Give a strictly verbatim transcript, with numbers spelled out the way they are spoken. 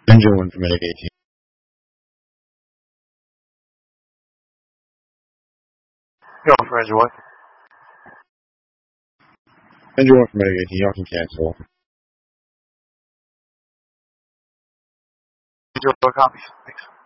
Engine one for Medic eighteen. Go for engine one. Engine one for Medic eighteen, y'all can cancel. Engine one copies. Thanks.